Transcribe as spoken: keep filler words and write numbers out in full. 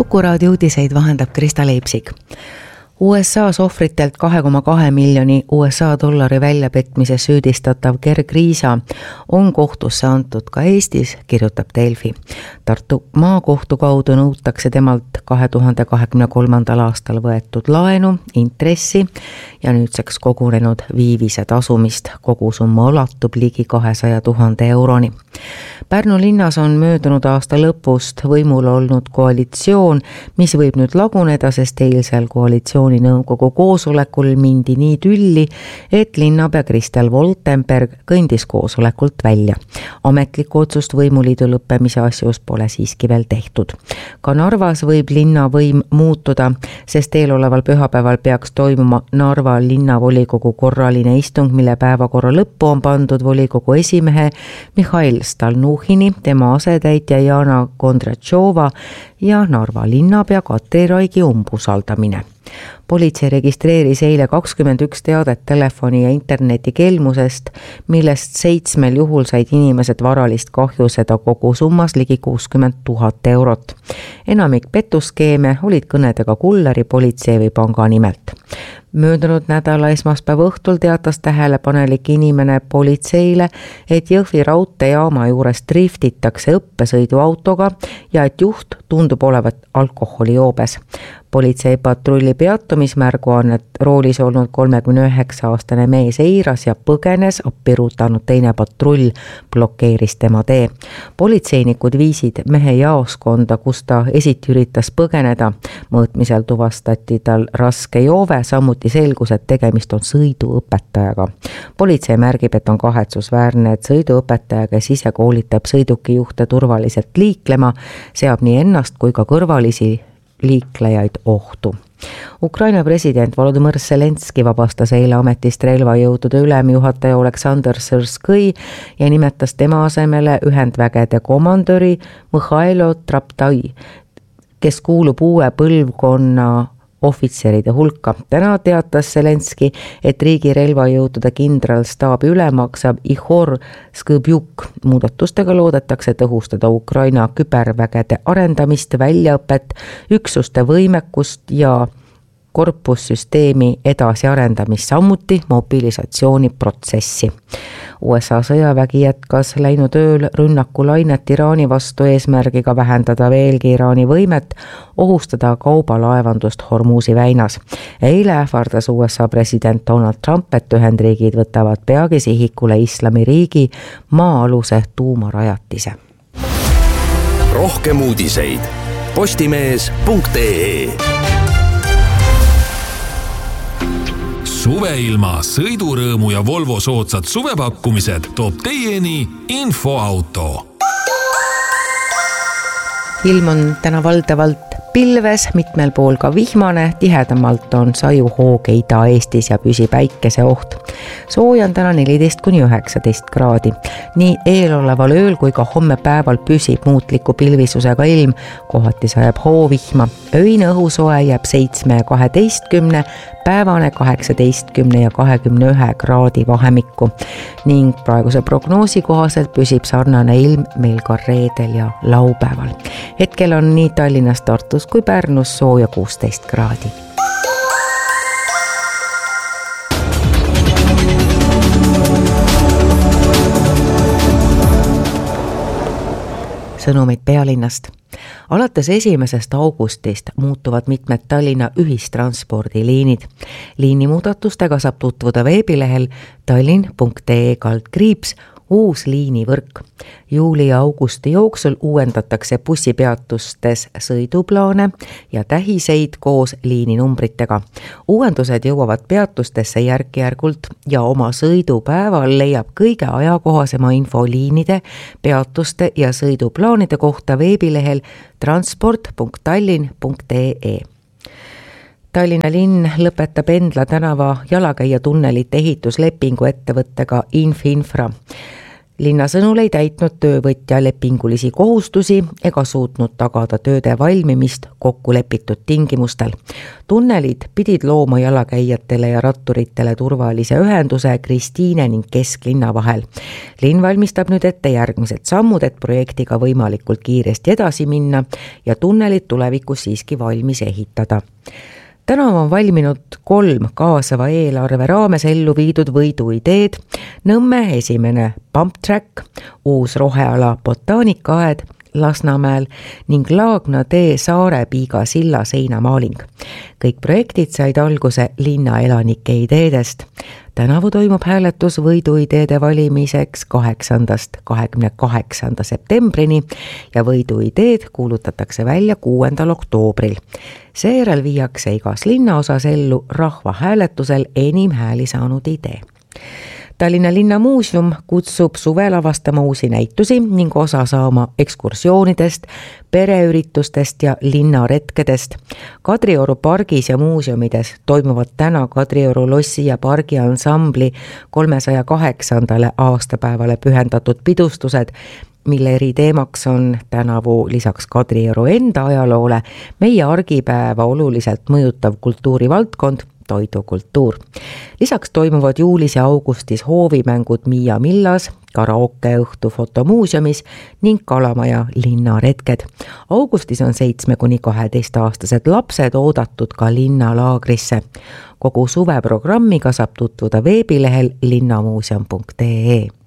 Kuku raadio uudiseid vahendab Krista Leipsik. U S A ohvritelt kahe koma kahe miljoni U S A dollari väljapetmise süüdistatav Gerg Riisa on kohtusse antud ka Eestis, kirjutab Delfi. Tartu maakohtu kaudu nõutakse temalt kahe tuhande kahekümne kolmandal aastal võetud laenu, intressi ja nüüdseks kogunenud viivise tasumist. Kogusumma ulatub ligi kahesaja tuhande euroni. Pärnu linnas on möödunud aasta lõpust võimul olnud koalitsioon, mis võib nüüd laguneda, sest eilsel koalitsiooni nõukogu koosolekul mindi nii tülli, et linnapea Kristel Woltenberg kõndis koosolekult välja. Ametlikku otsust võimuliidu lõppemise asjus pole siiski veel tehtud. Ka Narvas võib linnavõim muutuda, sest eeloleval pühapäeval peaks toimuma Narva linnavolikogu korraline istung, mille päevakorra lõppu on pandud volikogu esimehe Mihhail Stalnuhhini, tema asetäitja Jana Kondratšova ja Narva linnapea Katri Raigi umbusaldamine. Politsei registreeris eile kakskümmend üks teadet telefoni ja interneti kelmusest, millest seitsmel juhul said inimesed varalist kahju, seda kogu summas ligi kuuskümmend tuhat eurot. Enamik petuskeeme olid kõnedega kulleri, politsei või panga nimelt. Möödunud nädala esmaspäeva õhtul teatas tähelepanelik inimene politseile, et Jõhvi raudteejaama juures driftitakse õppesõiduautoga ja et juht tundub olevat alkoholijoobes. Politsei patrulli peatumismärguannet roolis olnud kolmekümne üheksa aastane mees eiras ja põgenes, appirutanud teine patrull blokeeris tema tee. Politseinikud viisid mehe jaoskonda, kus ta esiti üritas põgeneda. Mõõtmisel tuvastati tal raske joove, samuti selgus, et tegemist on sõiduõpetajaga. Politsei märgib, et on kahetsusväärne, et sõiduõpetaja, kes ise koolitab sõidukijuhte turvaliselt liiklema, seab nii ennast kui ka kõrvalisi liiklejaid ohtu. Ukraina president Volodõmõr Zelenski vabastas eile ametist relvajõudude ülemjuhataja Oleksandr Sõrskõi ja nimetas tema asemele ühendvägede komandöri Mihhailo Traptai, kes kuulub uue põlvkonna ohvitseride hulka. Täna teatas Zelenski, et riigi relvajõudude kindralstaabi ülemaks saab Ihor Skõbjuk. Muudatustega loodetakse tõhustada Ukraina kübervägede arendamist, väljaõpet, üksuste võimekust ja korpussüsteemi edasiarendamist, samuti mobilisatsiooniprotsessi. U S A sõjavägi jätkas läinud ööl rünnakulainet Iraani vastu eesmärgiga vähendada veelgi Iraani võimet ohustada kaubalaevandust Hormuzi väinas. Eile ähvardas U S A president Donald Trump, et Ühendriigid võtavad peagi sihikule Islamiriigi maa-aluse tuumarajatise. Rohkem uudiseid postimees punkt ee. Suveilma, sõidurõõmu ja Volvo soodsad suvepakkumised toob teieni Infoauto. Ilm on täna valdavalt pilves, mitmel pool ka vihmane, tihedamalt on sajuhooge Ida-Eestis ja püsi päikese oht. Sooja on täna neliteist kuni üheksateist kraadi. Nii eeloleval ööl kui ka homme päeval püsib muutliku pilvisusega ilm, kohati sajab hoovihma. Öine õhusoe jääb seitsme ja kaheteistkümne, päevane kaheksateistkümne ja kahekümne ühe kraadi vahemikku ning praeguse prognoosi kohaselt püsib sarnane ilm meil ka reedel ja laupäeval. Hetkel on nii Tallinnas, Tartus kui Pärnus sooja kuusteist kraadi. Sõnumid pealinnast. Alates esimesest augustist muutuvad mitmed Tallinna ühistranspordiliinid. Liinimuudatustega saab tutvuda veebilehel tallinn punkt ee kaldkriips uus liinivõrk. Juuli ja augusti jooksul uuendatakse bussipeatustes sõiduplaane ja tähiseid koos liininumbritega. Uuendused jõuavad peatustesse järk-järgult ja oma sõidupäeval leiab kõige ajakohasema info liinide, peatuste ja sõiduplaanide kohta veebilehel transport punkt tallinn punkt ee. Tallinna linn lõpetab Endla tänava jalakäija tunnelite ehituslepingu ettevõttega Infinfra. linna sõnul ei täitnud töövõtja lepingulisi kohustusi ega suutnud tagada tööde valmimist kokkulepitud tingimustel. Tunnelid pidid looma jalakäijatele ja ratturitele turvalise ühenduse Kristiine ning kesklinna vahel. Linn valmistab nüüd ette järgmised sammud, et projektiga võimalikult kiiresti edasi minna ja tunnelid tulevikus siiski valmis ehitada. Tänav on valminud kolm kaasava eelarve raames ellu viidud võiduideed, Nõmme esimene pump track, uus roheala botaanikaaed Lasnamäel ning Laagna tee Saare Piiga silla seinamaaling. Kõik projektid said alguse linna elanike ideedest. Tänavu toimub hääletus võiduideede valimiseks kaheksandast kahekümne kaheksanda septembrini ja võiduideed kuulutatakse välja kuuendal oktoobril. Seejärel viiakse igas linnaosas ellu rahvahääletusel enim hääli saanud idee. Tallinna linnamuuseum kutsub suvel avastama uusi näitusi ning osa saama ekskursioonidest, pereüritustest ja linnaretkedest. Kadrioru pargis ja muuseumides toimuvad täna Kadrioru lossi ja pargi ansambli kolmesaja kaheksandale aastapäevale pühendatud pidustused, mille eri teemaks on tänavu lisaks Kadrioru enda ajaloole meie argipäeva oluliselt mõjutav kultuurivaldkond, toidukultuur. Lisaks toimuvad juulis ja augustis hoovimängud Miia Millas, karaokeõhtu fotomuuseumis ning Kalamaja linnaretked. Augustis on seitsme kuni kaheteist aastased lapsed oodatud ka linnalaagrisse. Kogu suveprogrammiga saab tutvuda veebilehel linnamuuseum punkt ee.